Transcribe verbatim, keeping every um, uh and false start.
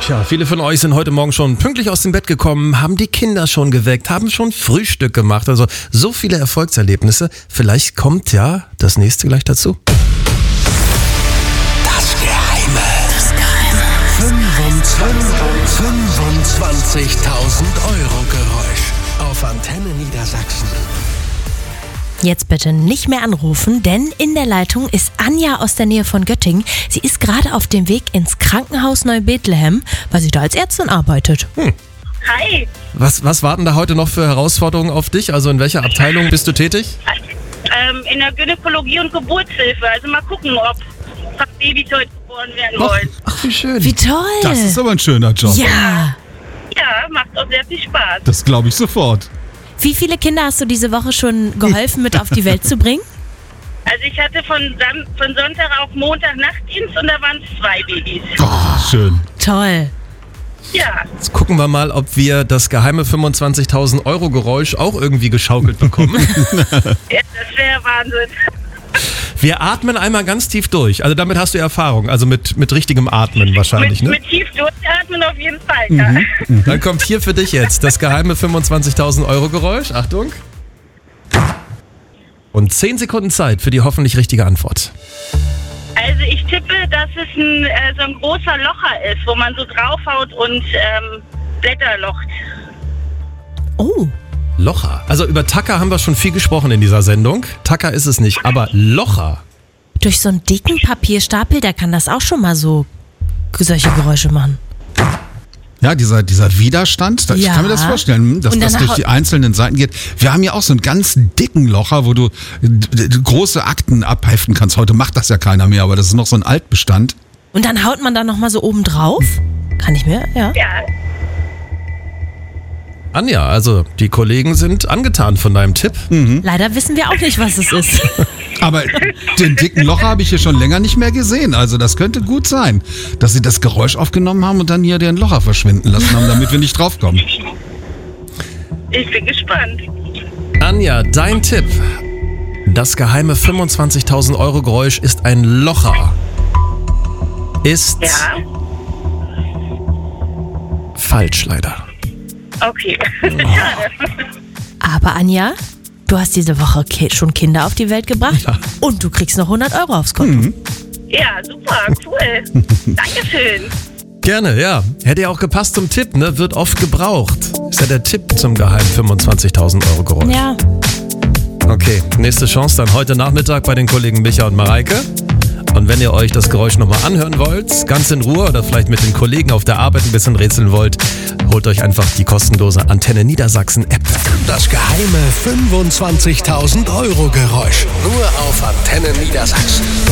Tja, viele von euch sind heute Morgen schon pünktlich aus dem Bett gekommen, haben die Kinder schon geweckt, haben schon Frühstück gemacht. Also so viele Erfolgserlebnisse. Vielleicht kommt ja das nächste gleich dazu. Das Geheime. Das Geheime. fünfundzwanzigtausend Euro Geräusch auf Antenne Niedersachsen. Jetzt bitte nicht mehr anrufen, denn in der Leitung ist Anja aus der Nähe von Göttingen. Sie ist gerade auf dem Weg ins Krankenhaus Neubethlehem, weil sie da als Ärztin arbeitet. Hm. Hi. Was, was warten da heute noch für Herausforderungen auf dich? Also in welcher Abteilung bist du tätig? Ähm, in der Gynäkologie und Geburtshilfe. Also mal gucken, ob Babys heute geboren werden Ach, wollen. ach, wie schön. Wie toll! Das ist aber ein schöner Job. Ja! Ja, macht auch sehr viel Spaß. Das glaube ich sofort. Wie viele Kinder hast du diese Woche schon geholfen, mit auf die Welt zu bringen? Also ich hatte von, Sam- von Sonntag auf Montag Nachtdienst und da waren es zwei Babys. Oh, schön. Toll! Ja, Jetzt gucken wir mal, ob wir das geheime fünfundzwanzigtausend Euro Geräusch auch irgendwie geschaukelt bekommen. ja das wäre Wahnsinn. Wir atmen einmal ganz tief durch. Also damit hast du Erfahrung. Also mit, mit richtigem Atmen wahrscheinlich, mit, ne? mit tief durchatmen auf jeden Fall, ja. Mhm. Dann kommt hier für dich jetzt das geheime fünfundzwanzigtausend Euro Geräusch. Achtung. Und zehn Sekunden Zeit für die hoffentlich richtige Antwort. Also ich tippe, dass es ein, äh, so ein großer Locher ist, wo man so draufhaut und ähm, Blätter locht. Oh! Locher. Also über Tacker haben wir schon viel gesprochen in dieser Sendung. Tacker ist es nicht, aber Locher. Durch so einen dicken Papierstapel, der kann das auch schon mal so solche Geräusche machen. Ja, dieser, dieser Widerstand, da, ich Ja. kann mir das vorstellen, dass Und dann das durch hau- die einzelnen Seiten geht. Wir haben ja auch so einen ganz dicken Locher, wo du d- d- große Akten abheften kannst. Heute macht das ja keiner mehr, aber das ist noch so ein Altbestand. Und dann haut man da nochmal so oben drauf? Kann ich mir, ja. Ja, Anja, also die Kollegen sind angetan von deinem Tipp. Leider wissen wir auch nicht, was es ist. Aber den dicken Locher habe ich hier schon länger nicht mehr gesehen. Also das könnte gut sein, dass sie das Geräusch aufgenommen haben und dann hier den Locher verschwinden lassen haben, damit wir nicht draufkommen. ich bin gespannt. Anja, dein Tipp. Das geheime fünfundzwanzigtausend Euro Geräusch ist ein Locher. Ist Ja, falsch leider. okay. Schade. Aber Anja, du hast diese Woche ki- schon Kinder auf die Welt gebracht und du kriegst noch hundert Euro aufs Konto. Ja, super, cool. Dankeschön. Gerne, ja. Hätte ja auch gepasst zum Tipp, ne? Wird oft gebraucht. Ist ja der Tipp zum geheimen fünfundzwanzigtausend Euro Geräusch. Ja, Okay, nächste Chance dann heute Nachmittag bei den Kollegen Micha und Mareike. Und wenn ihr euch das Geräusch nochmal anhören wollt, ganz in Ruhe oder vielleicht mit den Kollegen auf der Arbeit ein bisschen rätseln wollt, holt euch einfach die kostenlose Antenne Niedersachsen App. Das geheime fünfundzwanzigtausend Euro Geräusch. Nur auf Antenne Niedersachsen.